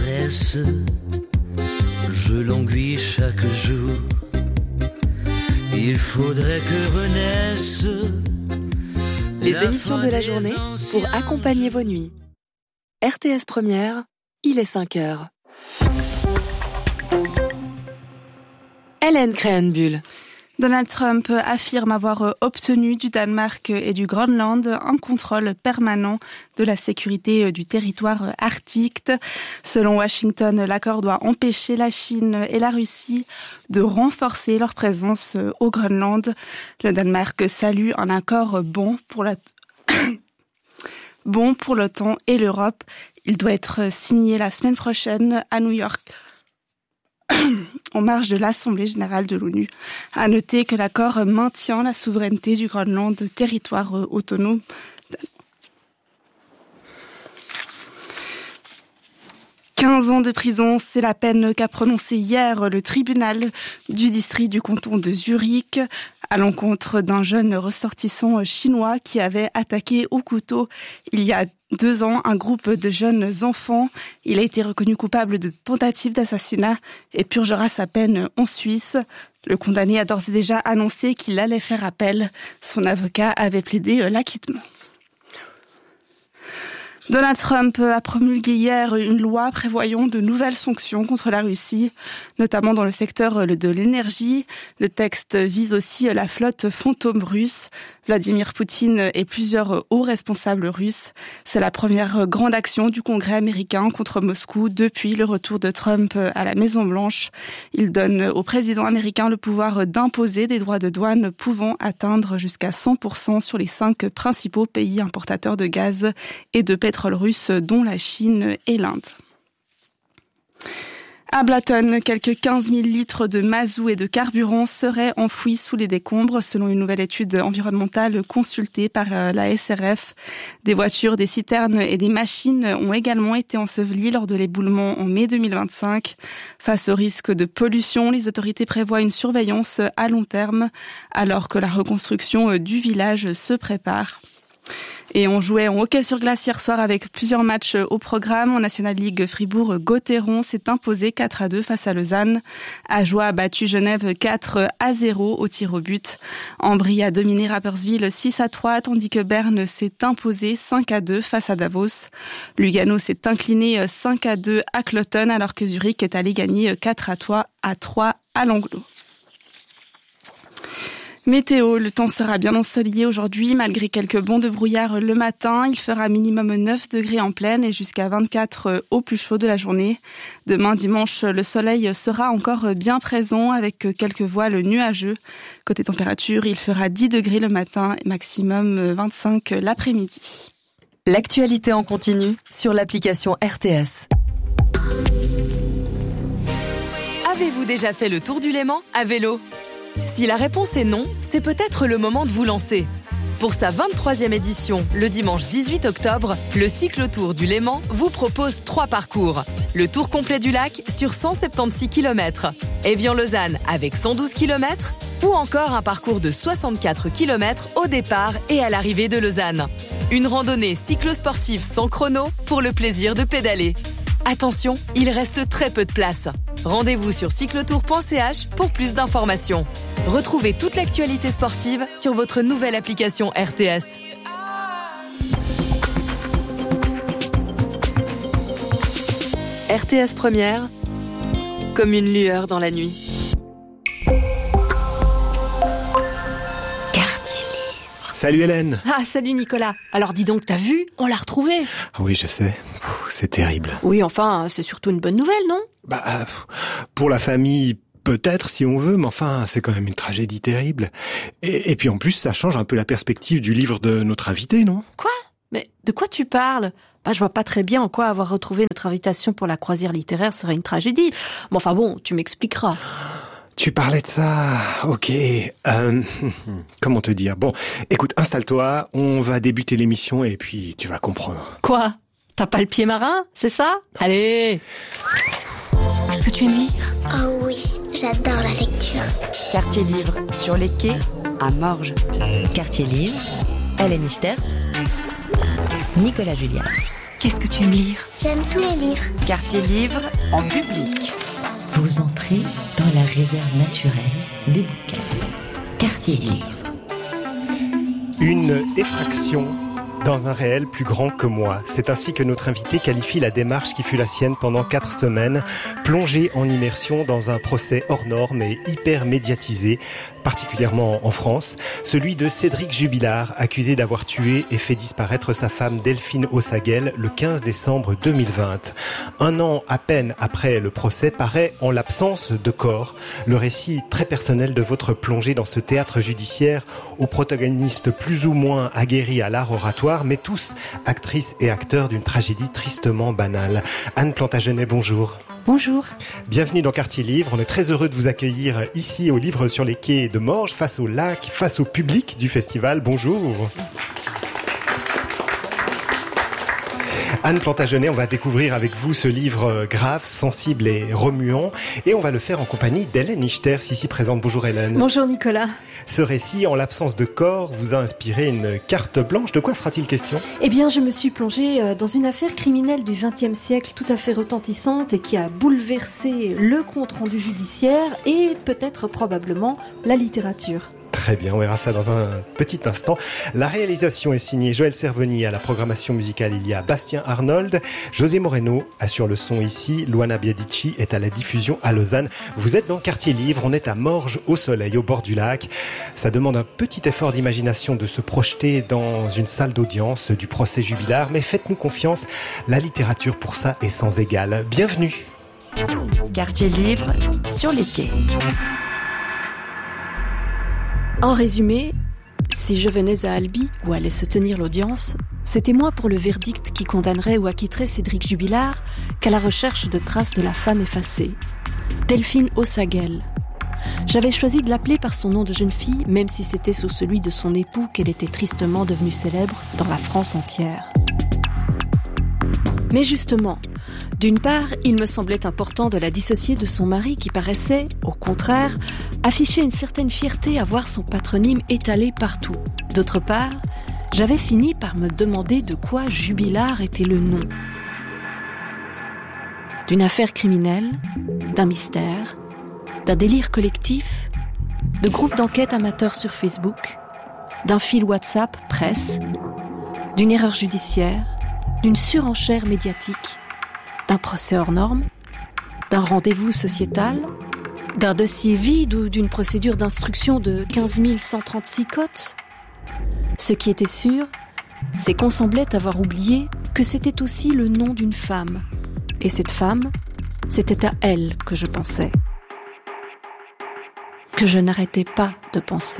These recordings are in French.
tendresse, je languis chaque jour. Il faudrait que renaisse les émissions de la journée pour accompagner vos nuits. RTS Première, il est 5h. Hélène Krähenbühl. Donald Trump affirme avoir obtenu du Danemark et du Groenland un contrôle permanent de la sécurité du territoire arctique. Selon Washington, l'accord doit empêcher la Chine et la Russie de renforcer leur présence au Groenland. Le Danemark salue un accord bon pour l'OTAN et l'Europe. Il doit être signé la semaine prochaine à New York, en marge de l'Assemblée générale de l'ONU. À noter que l'accord maintient la souveraineté du Groenland, territoire autonome. 15 ans de prison, c'est la peine qu'a prononcée hier le tribunal du district du canton de Zurich à l'encontre d'un jeune ressortissant chinois qui avait attaqué au couteau il y a 2 ans un groupe de jeunes enfants. Il a été reconnu coupable de tentative d'assassinat et purgera sa peine en Suisse. Le condamné a d'ores et déjà annoncé qu'il allait faire appel. Son avocat avait plaidé l'acquittement. Donald Trump a promulgué hier une loi prévoyant de nouvelles sanctions contre la Russie, notamment dans le secteur de l'énergie. Le texte vise aussi la flotte fantôme russe. Vladimir Poutine et plusieurs hauts responsables russes. C'est la première grande action du Congrès américain contre Moscou depuis le retour de Trump à la Maison-Blanche. Il donne au président américain le pouvoir d'imposer des droits de douane pouvant atteindre jusqu'à 100% sur les 5 principaux pays importateurs de gaz et de pétrole russe, dont la Chine et l'Inde. À Blaton, quelques 15 000 litres de mazout et de carburant seraient enfouis sous les décombres, selon une nouvelle étude environnementale consultée par la SRF. Des voitures, des citernes et des machines ont également été ensevelies lors de l'éboulement en mai 2025. Face au risque de pollution, les autorités prévoient une surveillance à long terme, alors que la reconstruction du village se prépare. Et on jouait en hockey sur glace hier soir avec plusieurs matchs au programme. En National League, Fribourg-Gotteron s'est imposé 4-2 face à Lausanne. Ajoie a battu Genève 4-0 au tir au but. Ambry a dominé Rapperswil 6-3, tandis que Berne s'est imposé 5-2 face à Davos. Lugano s'est incliné 5-2 à Cloton, alors que Zurich est allé gagner 4-3 à Langlo. Météo, le temps sera bien ensoleillé aujourd'hui, malgré quelques bancs de brouillard le matin. Il fera minimum 9 degrés en plaine et jusqu'à 24 au plus chaud de la journée. Demain, dimanche, le soleil sera encore bien présent avec quelques voiles nuageux. Côté température, il fera 10 degrés le matin et maximum 25 l'après-midi. L'actualité en continu sur l'application RTS. Avez-vous déjà fait le tour du Léman à vélo ? Si la réponse est non, c'est peut-être le moment de vous lancer. Pour sa 23e édition, le dimanche 18 octobre, le cyclotour du Léman vous propose 3 parcours. Le tour complet du lac sur 176 km, Évian-Lausanne avec 112 km, ou encore un parcours de 64 km au départ et à l'arrivée de Lausanne. Une randonnée cyclosportive sans chrono pour le plaisir de pédaler. Attention, il reste très peu de place. Rendez-vous sur cyclotour.ch pour plus d'informations. Retrouvez toute l'actualité sportive sur votre nouvelle application RTS. RTS Première, comme une lueur dans la nuit. Salut Hélène. Ah, salut Nicolas. Alors dis donc, t'as vu ? On l'a retrouvé. Ah oui, je sais. C'est terrible. Oui, enfin, c'est surtout une bonne nouvelle, non ? Pour la famille, peut-être si on veut, mais enfin, c'est quand même une tragédie terrible. Et puis en plus, ça change un peu la perspective du livre de notre invité, non ? Quoi ? Mais de quoi tu parles ? Je vois pas très bien en quoi avoir retrouvé notre invitation pour la croisière littéraire serait une tragédie. Mais enfin bon, tu m'expliqueras. Tu parlais de ça, ok. Comment te dire ? Bon, écoute, installe-toi, on va débuter l'émission et puis tu vas comprendre. Quoi ? T'as pas le pied marin, c'est ça ? Allez ! Est-ce que tu aimes lire ? Oh oui, j'adore la lecture. Quartier livre sur les quais à Morges. Quartier livre, Hélène Ichters, Nicolas Julliard. Qu'est-ce que tu aimes lire? J'aime tous les livres. Quartier livre en public. Vous entrez dans la réserve naturelle des bouquins. Quartier livre. Une effraction dans un réel plus grand que moi. C'est ainsi que notre invité qualifie la démarche qui fut la sienne pendant 4 semaines, plongée en immersion dans un procès hors norme et hyper médiatisé, particulièrement en France, celui de Cédric Jubilard, accusé d'avoir tué et fait disparaître sa femme Delphine Ossaguel le 15 décembre 2020. 1 an à peine après le procès paraît En l'absence de corps, le récit très personnel de votre plongée dans ce théâtre judiciaire aux protagonistes plus ou moins aguerris à l'art oratoire, mais tous actrices et acteurs d'une tragédie tristement banale. Anne Plantagenet, bonjour. Bonjour. Bienvenue dans Quartier Livre. On est très heureux de vous accueillir ici au Livre sur les quais de Morges, face au lac, face au public du festival. Bonjour. Anne Plantagenet, on va découvrir avec vous ce livre grave, sensible et remuant. Et on va le faire en compagnie d'Hélène Ichters, ici présente. Bonjour Hélène. Bonjour Nicolas. Ce récit, En l'absence de corps, vous a inspiré une carte blanche. De quoi sera-t-il question ? Eh bien, je me suis plongée dans une affaire criminelle du XXe siècle tout à fait retentissante et qui a bouleversé le compte-rendu judiciaire et peut-être probablement la littérature. Très bien, on verra ça dans un petit instant. La réalisation est signée Joël Cervoni. À la programmation musicale, il y a Bastien Arnold. José Moreno assure le son ici. Luana Biadici est à la diffusion à Lausanne. Vous êtes dans Quartier Livre. On est à Morges, au soleil, au bord du lac. Ça demande un petit effort d'imagination de se projeter dans une salle d'audience du procès Jubilard. Mais faites-nous confiance, la littérature pour ça est sans égale. Bienvenue. Quartier livre sur les quais. En résumé, si je venais à Albi, où allait se tenir l'audience, c'était moins pour le verdict qui condamnerait ou acquitterait Cédric Jubilard qu'à la recherche de traces de la femme effacée, Delphine Ossaguel. J'avais choisi de l'appeler par son nom de jeune fille, même si c'était sous celui de son époux qu'elle était tristement devenue célèbre dans la France entière. Mais justement, d'une part, il me semblait important de la dissocier de son mari qui paraissait, au contraire, afficher une certaine fierté à voir son patronyme étalé partout. D'autre part, j'avais fini par me demander de quoi Jubilard était le nom. D'une affaire criminelle, d'un mystère, d'un délire collectif, de groupes d'enquête amateurs sur Facebook, d'un fil WhatsApp presse, d'une erreur judiciaire, d'une surenchère médiatique, d'un procès hors norme, d'un rendez-vous sociétal, d'un dossier vide ou d'une procédure d'instruction de 15 136 cotes. Ce qui était sûr, c'est qu'on semblait avoir oublié que c'était aussi le nom d'une femme. Et cette femme, c'était à elle que je pensais. Que je n'arrêtais pas de penser.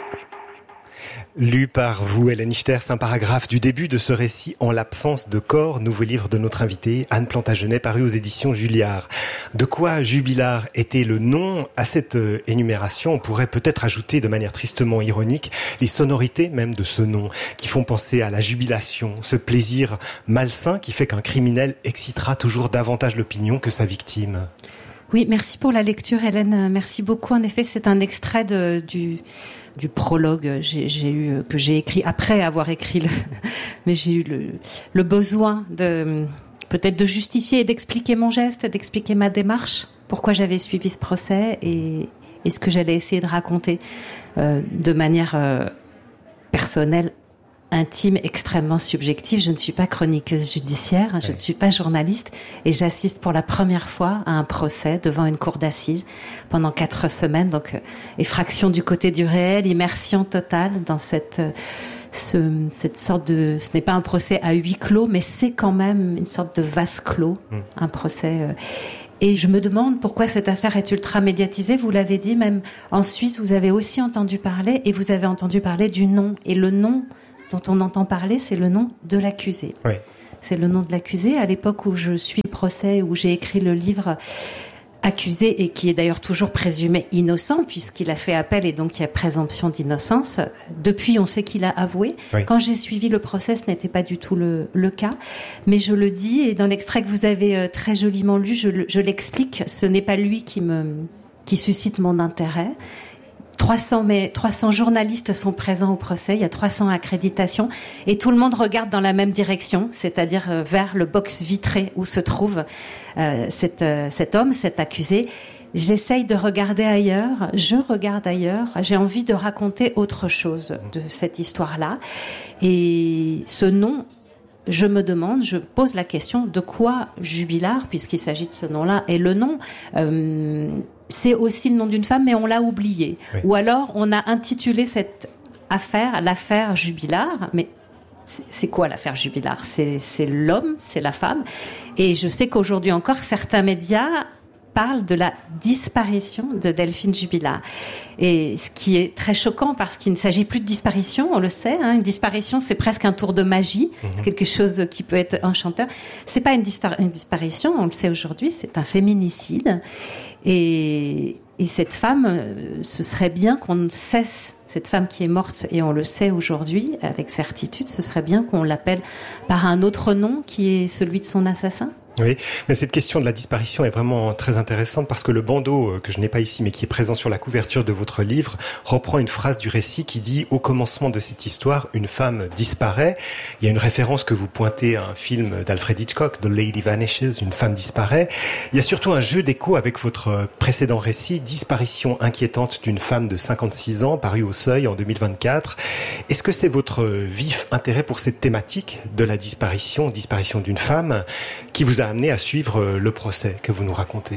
Lu par vous, Hélène Ichters, un paragraphe du début de ce récit En l'absence de corps, nouveau livre de notre invitée, Anne Plantagenet, paru aux éditions Julliard. De quoi Jubilard était le nom? À cette énumération, on pourrait peut-être ajouter de manière tristement ironique les sonorités même de ce nom, qui font penser à la jubilation, ce plaisir malsain qui fait qu'un criminel excitera toujours davantage l'opinion que sa victime. Oui, merci pour la lecture, Hélène. Merci beaucoup. En effet, c'est un extrait du prologue que j'ai écrit après avoir écrit mais j'ai eu le besoin peut-être de justifier et d'expliquer mon geste, d'expliquer ma démarche, pourquoi j'avais suivi ce procès et ce que j'allais essayer de raconter de manière personnelle, intime, extrêmement subjective. Je ne suis pas chroniqueuse judiciaire, je ne suis pas journaliste et j'assiste pour la première fois à un procès devant une cour d'assises pendant 4 semaines. Donc, effraction du côté du réel, immersion totale dans cette sorte de... Ce n'est pas un procès à huis clos, mais c'est quand même une sorte de vase clos, un procès... Et je me demande pourquoi cette affaire est ultra médiatisée. Vous l'avez dit, même en Suisse, vous avez aussi entendu parler et vous avez entendu parler du nom. Et le nom dont on entend parler, c'est le nom de l'accusé. Oui. C'est le nom de l'accusé. À l'époque où je suis le procès, où j'ai écrit le livre accusé, et qui est d'ailleurs toujours présumé innocent, puisqu'il a fait appel et donc il y a présomption d'innocence. Depuis, on sait qu'il a avoué. Oui. Quand j'ai suivi le procès, ce n'était pas du tout le cas. Mais je le dis, et dans l'extrait que vous avez très joliment lu, je l'explique. Ce n'est pas lui qui suscite mon intérêt. 300 journalistes sont présents au procès, il y a 300 accréditations et tout le monde regarde dans la même direction, c'est-à-dire vers le box vitré où se trouve cet homme, cet accusé. J'essaye de regarder ailleurs, je regarde ailleurs, j'ai envie de raconter autre chose de cette histoire-là. Et ce nom, je pose la question de quoi Jubilard, puisqu'il s'agit de ce nom-là, et le nom... c'est aussi le nom d'une femme, mais on l'a oublié. Oui. Ou alors, on a intitulé cette affaire, l'affaire Jubilard, mais c'est quoi l'affaire Jubilard ? C'est l'homme, c'est la femme. Et je sais qu'aujourd'hui encore, certains médias parlent de la disparition de Delphine Jubilard. Et ce qui est très choquant, parce qu'il ne s'agit plus de disparition, on le sait, hein, une disparition, c'est presque un tour de magie, c'est quelque chose qui peut être enchanteur. C'est pas une disparition, on le sait aujourd'hui, c'est un féminicide. Et cette femme, ce serait bien qu'on cesse, cette femme qui est morte, et on le sait aujourd'hui, avec certitude, ce serait bien qu'on l'appelle par un autre nom qui est celui de son assassin. Oui, mais cette question de la disparition est vraiment très intéressante parce que le bandeau, que je n'ai pas ici mais qui est présent sur la couverture de votre livre, reprend une phrase du récit qui dit « Au commencement de cette histoire, une femme disparaît ». Il y a une référence que vous pointez à un film d'Alfred Hitchcock, « The Lady Vanishes », une femme disparaît. Il y a surtout un jeu d'écho avec votre précédent récit, « Disparition inquiétante d'une femme de 56 ans », paru au Seuil en 2024. Est-ce que c'est votre vif intérêt pour cette thématique de la disparition d'une femme, qui vous a amené à suivre le procès que vous nous racontez?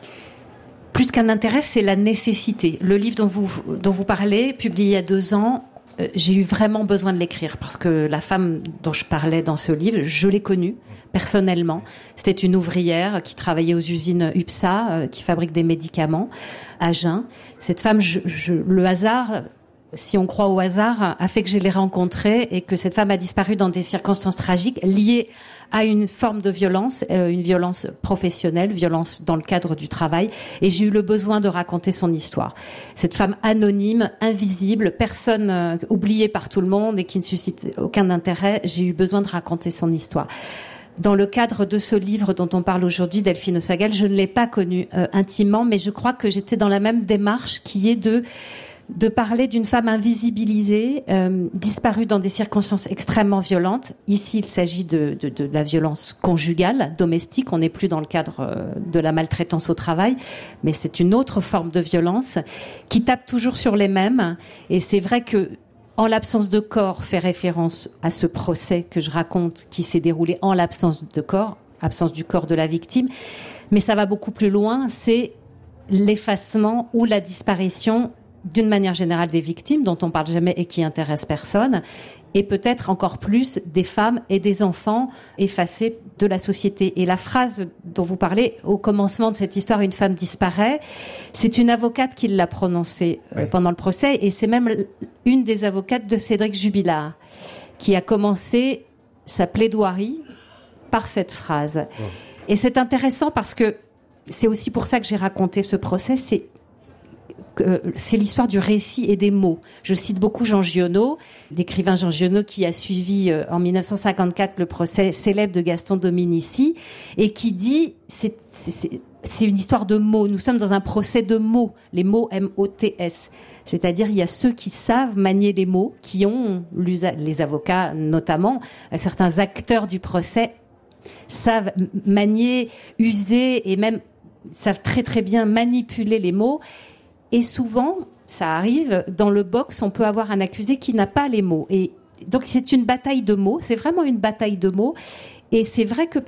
Plus qu'un intérêt, c'est la nécessité. Le livre dont vous parlez, publié il y a 2 ans, j'ai eu vraiment besoin de l'écrire parce que la femme dont je parlais dans ce livre, je l'ai connue personnellement. C'était une ouvrière qui travaillait aux usines UPSA, qui fabrique des médicaments à Agen. Cette femme, le hasard... Si on croit au hasard, a fait que je l'ai rencontrée et que cette femme a disparu dans des circonstances tragiques liées à une forme de violence, une violence professionnelle, violence dans le cadre du travail. Et j'ai eu le besoin de raconter son histoire. Cette femme anonyme, invisible, personne oubliée par tout le monde et qui ne suscite aucun intérêt, j'ai eu besoin de raconter son histoire. Dans le cadre de ce livre dont on parle aujourd'hui, Delphine Osagel, je ne l'ai pas connue intimement, mais je crois que j'étais dans la même démarche qui est de parler d'une femme invisibilisée, disparue dans des circonstances extrêmement violentes. Ici, il s'agit de la violence conjugale, domestique. On n'est plus dans le cadre de la maltraitance au travail, mais c'est une autre forme de violence qui tape toujours sur les mêmes. Et c'est vrai que, en l'absence de corps, fait référence à ce procès que je raconte qui s'est déroulé en l'absence de corps, absence du corps de la victime. Mais ça va beaucoup plus loin, c'est l'effacement ou la disparition d'une manière générale des victimes dont on parle jamais et qui intéressent personne, et peut-être encore plus des femmes et des enfants effacés de la société. Et la phrase dont vous parlez au commencement de cette histoire, une femme disparaît, c'est une avocate qui l'a prononcée pendant le procès, et c'est même une des avocates de Cédric Jubilard qui a commencé sa plaidoirie par cette phrase. Et c'est intéressant parce que c'est aussi pour ça que j'ai raconté ce procès, c'est l'histoire du récit et des mots. Je cite beaucoup Jean Giono, l'écrivain Jean Giono qui a suivi en 1954 le procès célèbre de Gaston Dominici et qui dit c'est une histoire de mots. Nous sommes dans un procès de mots, les mots M-O-T-S. C'est-à-dire il y a ceux qui savent manier les mots, qui ont les avocats notamment, certains acteurs du procès savent manier, user et même savent très très bien manipuler les mots. Et souvent, ça arrive, dans le box, on peut avoir un accusé qui n'a pas les mots. Et donc, c'est une bataille de mots. C'est vraiment une bataille de mots. Et c'est vrai que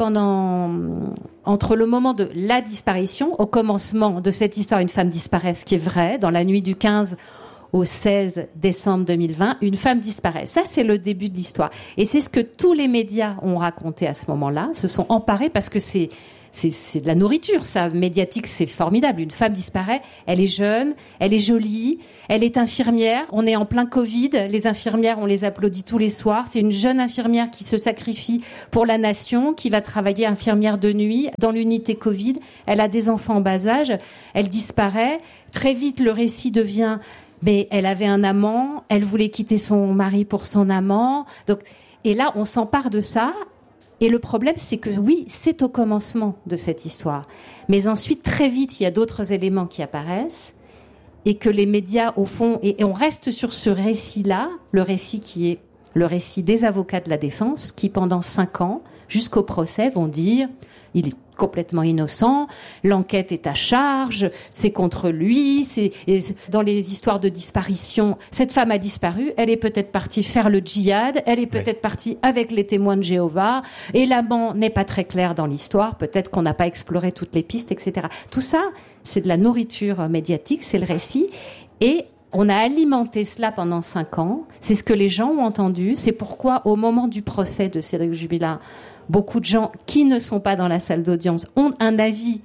entre le moment de la disparition, au commencement de cette histoire, une femme disparaît, ce qui est vrai, dans la nuit du 15 au 16 décembre 2020, une femme disparaît. Ça, c'est le début de l'histoire. Et c'est ce que tous les médias ont raconté à ce moment-là, se sont emparés parce que c'est de la nourriture, ça. Médiatique, c'est formidable. Une femme disparaît, elle est jeune, elle est jolie, elle est infirmière. On est en plein Covid. Les infirmières, on les applaudit tous les soirs. C'est une jeune infirmière qui se sacrifie pour la nation, qui va travailler infirmière de nuit dans l'unité Covid. Elle a des enfants en bas âge. Elle disparaît. Très vite, le récit devient, mais elle avait un amant, elle voulait quitter son mari pour son amant. Donc, et là, on s'empare de ça. Et le problème, c'est que oui, c'est au commencement de cette histoire. Mais ensuite, très vite, il y a d'autres éléments qui apparaissent. et que les médias, au fond, et on reste sur ce récit-là, le récit qui est le récit des avocats de la défense, qui pendant 5 ans, jusqu'au procès, vont dire il est complètement innocent, l'enquête est à charge, c'est contre lui, et dans les histoires de disparition, cette femme a disparu, elle est peut-être partie faire le djihad, elle est peut-être partie avec les témoins de Jéhovah, et l'amant n'est pas très clair dans l'histoire, peut-être qu'on n'a pas exploré toutes les pistes, etc. Tout ça, c'est de la nourriture médiatique, c'est le récit, et on a alimenté cela pendant 5 ans, c'est ce que les gens ont entendu, c'est pourquoi au moment du procès de Cédric Jubilard, beaucoup de gens qui ne sont pas dans la salle d'audience ont un avis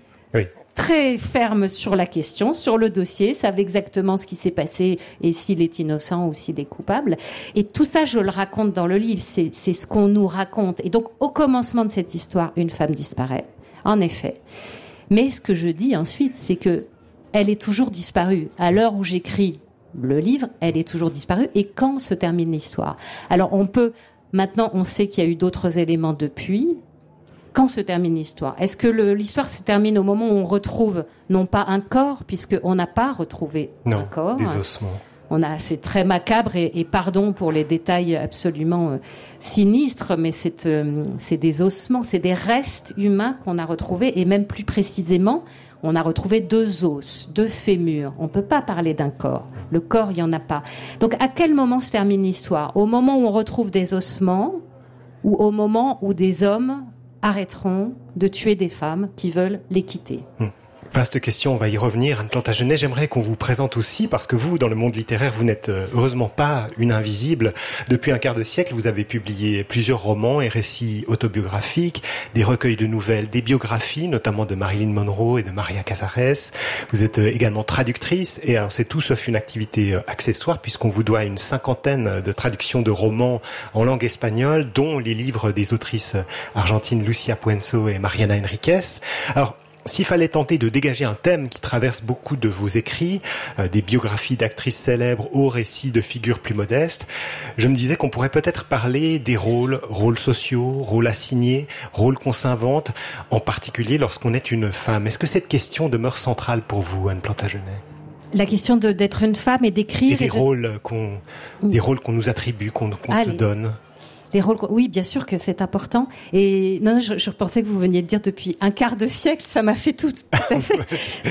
très ferme sur la question, sur le dossier, savent exactement ce qui s'est passé et s'il est innocent ou s'il est coupable. Et tout ça, je le raconte dans le livre, c'est ce qu'on nous raconte. Et donc, au commencement de cette histoire, une femme disparaît, en effet. Mais ce que je dis ensuite, c'est que elle est toujours disparue. À l'heure où j'écris le livre, elle est toujours disparue. Et quand se termine l'histoire ? Alors, maintenant, on sait qu'il y a eu d'autres éléments depuis. Quand se termine l'histoire ? Est-ce que l'histoire se termine au moment où on retrouve, non pas un corps, puisqu'on n'a pas retrouvé un corps. Des ossements. C'est très macabre et pardon pour les détails absolument sinistres, mais c'est des ossements, c'est des restes humains qu'on a retrouvés, et même plus précisément, on a retrouvé 2 os, 2 fémurs. On ne peut pas parler d'un corps. Le corps, il n'y en a pas. Donc, à quel moment se termine l'histoire ? Au moment où on retrouve des ossements, ou au moment où des hommes arrêteront de tuer des femmes qui veulent les quitter ? Vaste question, on va y revenir. Anne Plantagenet, j'aimerais qu'on vous présente aussi, parce que vous, dans le monde littéraire, vous n'êtes heureusement pas une invisible. Depuis un quart de siècle, vous avez publié plusieurs romans et récits autobiographiques, des recueils de nouvelles, des biographies, notamment de Marilyn Monroe et de Maria Casares. Vous êtes également traductrice, et alors c'est tout sauf une activité accessoire, puisqu'on vous doit une 50aine de traductions de romans en langue espagnole, dont les livres des autrices argentines Lucia Puenzo et Mariana Enriquez. Alors, s'il fallait tenter de dégager un thème qui traverse beaucoup de vos écrits, des biographies d'actrices célèbres aux récits de figures plus modestes, je me disais qu'on pourrait peut-être parler des rôles sociaux, rôles assignés, rôles qu'on s'invente, en particulier lorsqu'on est une femme. Est-ce que cette question demeure centrale pour vous, Anne Plantagenet ? La question d'être une femme et d'écrire... Et des rôles qu'on nous attribue, qu'on se donne. Les rôles, oui, bien sûr que c'est important. Et non, je pensais que vous veniez de dire depuis un quart de siècle, ça m'a fait tout à fait.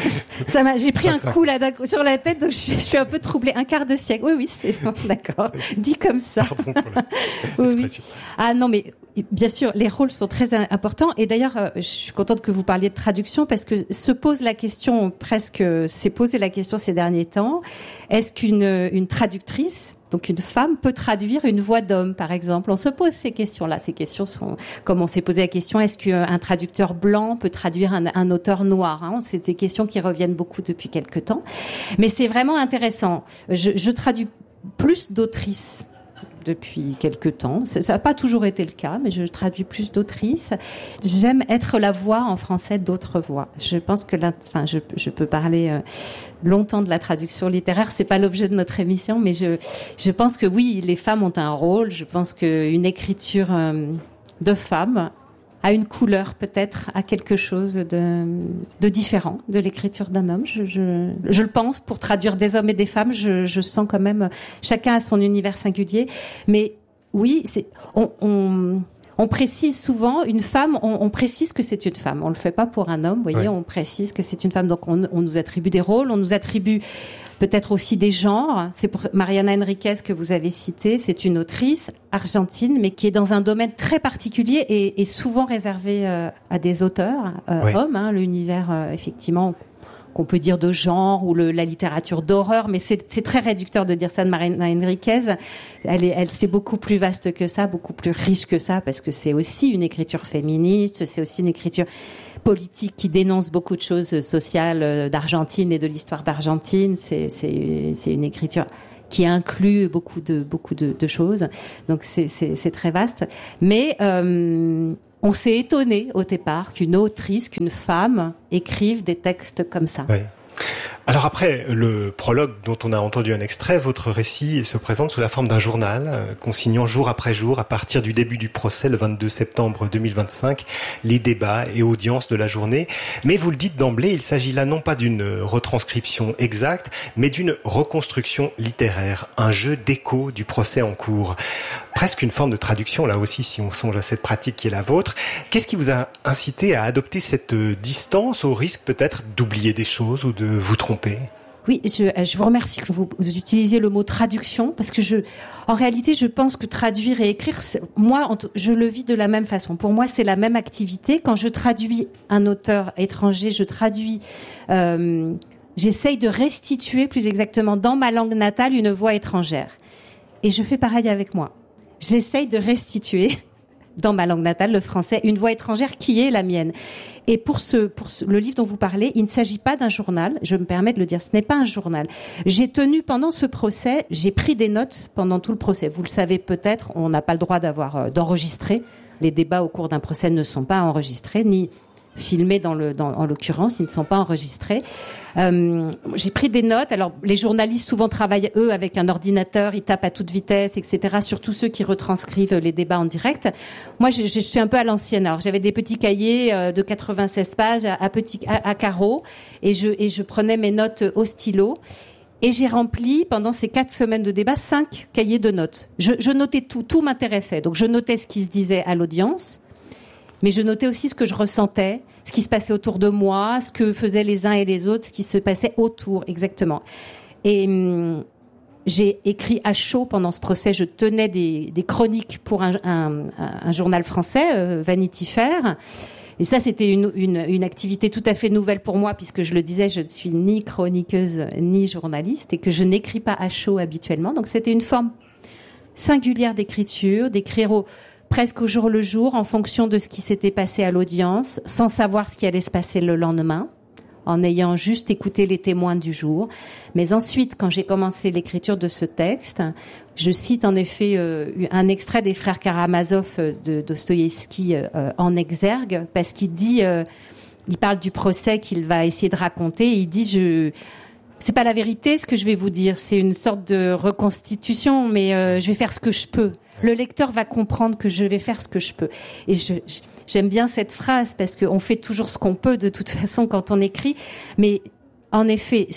J'ai pris un coup là sur la tête, donc je suis un peu troublée. Un quart de siècle, oui, c'est bon, d'accord. Dit comme ça. Pardon pour l'expression. Oui. Ah non, mais bien sûr, les rôles sont très importants. Et d'ailleurs, je suis contente que vous parliez de traduction, parce que s'est posé la question ces derniers temps. Est-ce qu'une traductrice, donc une femme, peut traduire une voix d'homme, par exemple ? On se pose ces questions-là. Ces questions sont, comme on s'est posé la question, est-ce qu'un traducteur blanc peut traduire un auteur noir ? C'est des questions qui reviennent beaucoup depuis quelque temps. Mais c'est vraiment intéressant. Je traduis plus d'autrices depuis quelque temps. Ça n'a pas toujours été le cas, mais je traduis plus d'autrices. J'aime être la voix en français d'autres voix. Je pense que je peux parler longtemps de la traduction littéraire. C'est pas l'objet de notre émission, mais je pense que oui, les femmes ont un rôle. Je pense qu'une écriture de femme a une couleur, peut-être, a quelque chose de différent de l'écriture d'un homme. Je le pense. Pour traduire des hommes et des femmes, je sens quand même, chacun a son univers singulier. Mais oui, on précise souvent une femme, on précise que c'est une femme. On le fait pas pour un homme, vous voyez, on précise que c'est une femme. Donc on nous attribue des rôles, on nous attribue peut-être aussi des genres. C'est pour Mariana Enriquez que vous avez cité. C'est une autrice argentine, mais qui est dans un domaine très particulier et souvent réservé à des auteurs hommes. L'univers, effectivement, qu'on peut dire de genre ou la littérature d'horreur, mais c'est très réducteur de dire ça de Mariana Enriquez. C'est beaucoup plus vaste que ça, beaucoup plus riche que ça, parce que c'est aussi une écriture féministe, c'est aussi une écriture politique qui dénonce beaucoup de choses sociales d'Argentine et de l'histoire d'Argentine. C'est une écriture qui inclut beaucoup de choses. Donc c'est très vaste. Mais on s'est étonné au départ qu'une autrice, qu'une femme écrive des textes comme ça. Oui. Alors après le prologue dont on a entendu un extrait, votre récit se présente sous la forme d'un journal, consignant jour après jour, à partir du début du procès, le 22 septembre 2025, les débats et audiences de la journée. Mais vous le dites d'emblée, il s'agit là non pas d'une retranscription exacte, mais d'une reconstruction littéraire, un jeu d'écho du procès en cours. Presque une forme de traduction, là aussi, si on songe à cette pratique qui est la vôtre. Qu'est-ce qui vous a incité à adopter cette distance, au risque peut-être d'oublier des choses ou de vous tromper ? Oui, je vous remercie que vous utilisiez le mot traduction, parce que en réalité, je pense que traduire et écrire, moi, je le vis de la même façon. Pour moi, c'est la même activité. Quand je traduis un auteur étranger, j'essaye de restituer, plus exactement, dans ma langue natale, une voix étrangère. Et je fais pareil avec moi. J'essaye de restituer, dans ma langue natale, le français, une voix étrangère qui est la mienne. Et pour le livre dont vous parlez, il ne s'agit pas d'un journal. Je me permets de le dire, ce n'est pas un journal. J'ai tenu pendant ce procès, j'ai pris des notes pendant tout le procès. Vous le savez peut-être, on n'a pas le droit d'enregistrer. Les débats au cours d'un procès ne sont pas enregistrés, ni filmés en l'occurrence, ils ne sont pas enregistrés. J'ai pris des notes. Alors, les journalistes souvent travaillent, eux, avec un ordinateur, ils tapent à toute vitesse, etc. Surtout ceux qui retranscrivent les débats en direct. Moi, je suis un peu à l'ancienne. Alors, j'avais des petits cahiers de 96 pages à carreaux, et je prenais mes notes au stylo. Et j'ai rempli, pendant ces 4 semaines de débat, 5 cahiers de notes. Je notais tout m'intéressait. Donc, je notais ce qui se disait à l'audience, mais je notais aussi ce que je ressentais, ce qui se passait autour de moi, ce que faisaient les uns et les autres, ce qui se passait autour, exactement. Et j'ai écrit à chaud pendant ce procès. Je tenais des chroniques pour un journal français, Vanity Fair. Et ça, c'était une activité tout à fait nouvelle pour moi, puisque je le disais, je ne suis ni chroniqueuse ni journaliste, et que je n'écris pas à chaud habituellement. Donc c'était une forme singulière d'écriture, d'écrire presque au jour le jour, en fonction de ce qui s'était passé à l'audience, sans savoir ce qui allait se passer le lendemain, en ayant juste écouté les témoins du jour. Mais ensuite, quand j'ai commencé l'écriture de ce texte, je cite en effet un extrait des Frères Karamazov de Dostoïevski en exergue, parce qu'il dit, il parle du procès qu'il va essayer de raconter, et il dit c'est pas la vérité ce que je vais vous dire, c'est une sorte de reconstitution, mais je vais faire ce que je peux. Le lecteur va comprendre que je vais faire ce que je peux. Et j'aime bien cette phrase, parce qu'on fait toujours ce qu'on peut de toute façon quand on écrit. Mais en effet,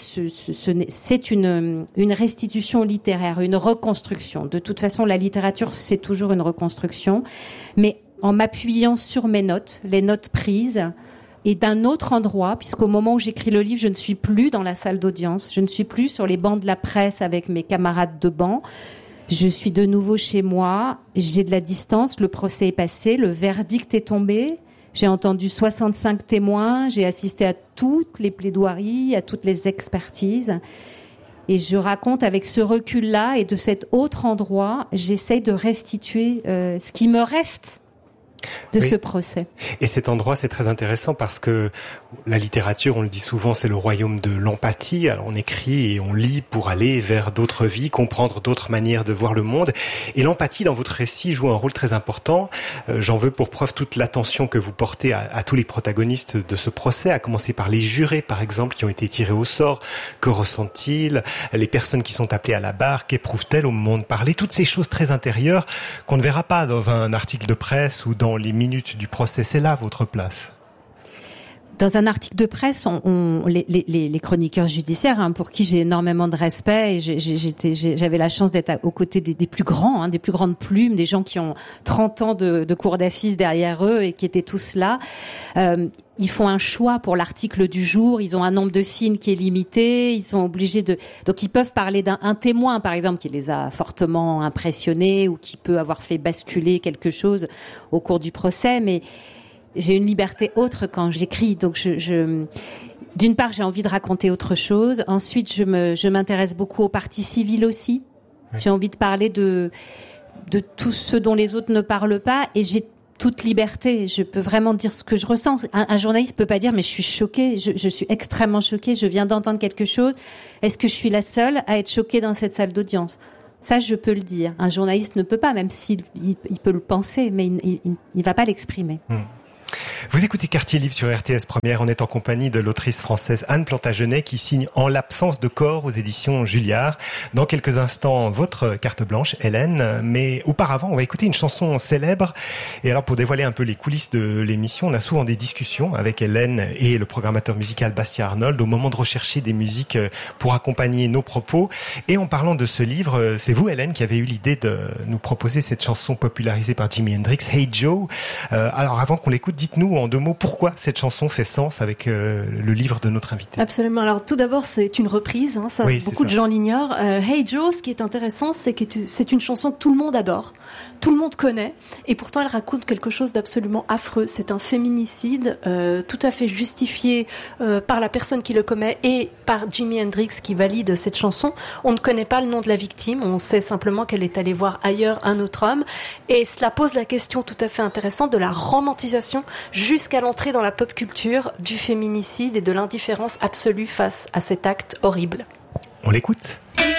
c'est une restitution littéraire, une reconstruction. De toute façon, la littérature, c'est toujours une reconstruction. Mais en m'appuyant sur mes notes, les notes prises, et d'un autre endroit, puisqu'au moment où j'écris le livre, je ne suis plus dans la salle d'audience, je ne suis plus sur les bancs de la presse avec mes camarades de banc. Je suis de nouveau chez moi, j'ai de la distance, le procès est passé, le verdict est tombé, j'ai entendu 65 témoins, j'ai assisté à toutes les plaidoiries, à toutes les expertises, et je raconte avec ce recul-là, et de cet autre endroit, j'essaye de restituer ce qui me reste de ce procès. Et cet endroit, c'est très intéressant parce que la littérature, on le dit souvent, c'est le royaume de l'empathie. Alors on écrit et on lit pour aller vers d'autres vies, comprendre d'autres manières de voir le monde. Et l'empathie dans votre récit joue un rôle très important. J'en veux pour preuve toute l'attention que vous portez à tous les protagonistes de ce procès, à commencer par les jurés, par exemple, qui ont été tirés au sort. Que ressentent-ils? Les personnes qui sont appelées à la barre, qu'éprouvent-elles au moment de parler? Toutes ces choses très intérieures qu'on ne verra pas dans un article de presse ou dans les minutes du procès. C'est là votre place. Dans un article de presse, les chroniqueurs judiciaires, pour qui j'ai énormément de respect, et j'avais la chance d'être aux côtés des plus grands, des plus grandes plumes, des gens qui ont 30 ans de cour d'assises derrière eux et qui étaient tous là. Ils font un choix pour l'article du jour, ils ont un nombre de signes qui est limité, ils sont obligés donc ils peuvent parler d'un témoin, par exemple, qui les a fortement impressionnés ou qui peut avoir fait basculer quelque chose au cours du procès, mais j'ai une liberté autre quand j'écris. Donc d'une part, j'ai envie de raconter autre chose. Ensuite, je m'intéresse beaucoup aux parties civiles aussi. Oui. J'ai envie de parler de tout ce dont les autres ne parlent pas, et j'ai toute liberté. Je peux vraiment dire ce que je ressens. Un journaliste peut pas dire, mais je suis choquée. Je suis extrêmement choquée. Je viens d'entendre quelque chose. Est-ce que je suis la seule à être choquée dans cette salle d'audience? Ça, je peux le dire. Un journaliste ne peut pas, même s'il peut le penser, mais il va pas l'exprimer. Vous écoutez Quartier Libre sur RTS Première. On est en compagnie de l'autrice française Anne Plantagenet qui signe En l'absence de corps aux éditions Julliard. Dans quelques instants, votre carte blanche, Hélène. Mais auparavant, on va écouter une chanson célèbre. Et alors, pour dévoiler un peu les coulisses de l'émission, on a souvent des discussions avec Hélène et le programmateur musical Bastien Arnold au moment de rechercher des musiques pour accompagner nos propos. Et en parlant de ce livre, c'est vous, Hélène, qui avez eu l'idée de nous proposer cette chanson popularisée par Jimi Hendrix, Hey Joe. Alors, avant qu'on l'écoute, dites-nous en 2 mots pourquoi cette chanson fait sens avec le livre de notre invité. Absolument. Alors tout d'abord, c'est une reprise, ça, oui, beaucoup de gens l'ignorent. Hey Joe, ce qui est intéressant, c'est que c'est une chanson que tout le monde adore, tout le monde connaît, et pourtant elle raconte quelque chose d'absolument affreux. C'est un féminicide tout à fait justifié par la personne qui le commet et par Jimi Hendrix qui valide cette chanson. On ne connaît pas le nom de la victime, on sait simplement qu'elle est allée voir ailleurs un autre homme, et cela pose la question tout à fait intéressante de la romantisation jusqu'à l'entrée dans la pop culture du féminicide et de l'indifférence absolue face à cet acte horrible. On l'écoute ? Hey